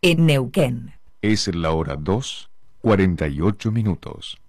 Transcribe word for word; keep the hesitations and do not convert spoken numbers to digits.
en Neuquén. Es la hora dos, cuarenta y ocho minutos.